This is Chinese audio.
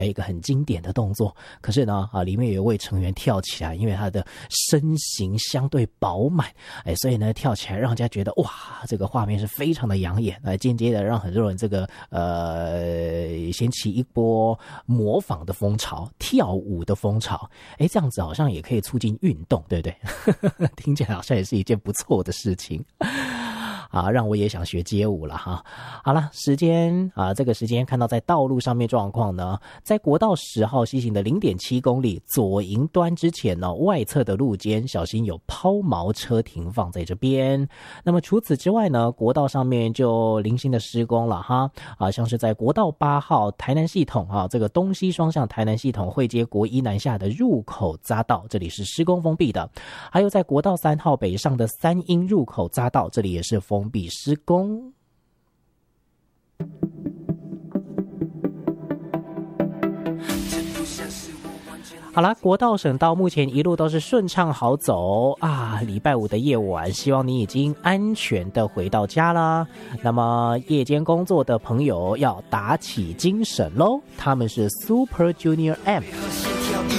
一个很经典的动作，可是呢里面有一位成员跳起来，因为他的身形相对饱满，所以呢跳起来让人家觉得哇，这个画面是非常的养眼，间接的让很多人这个掀起一波模仿的风潮，跳舞的风潮，这样子好像也可以促进运动，对不对？听起来好像也是一件不错的事情。让我也想学街舞了哈。好了，时间这个时间看到在道路上面状况呢，在国道10号西行的 0.7 公里左营端之前呢，外侧的路肩小心有抛锚车停放在这边。那么除此之外呢，国道上面就零星的施工了哈。像是在国道8号台南系统这个东西双向台南系统会接国一南下的入口匝道，这里是施工封闭的。还有在国道3号北上的三英入口匝道，这里也是封闭施工。好啦，国道省道目前一路都是顺畅好走礼拜五的夜晚，希望你已经安全的回到家啦。那么夜间工作的朋友要打起精神咯，他们是 Super Junior M。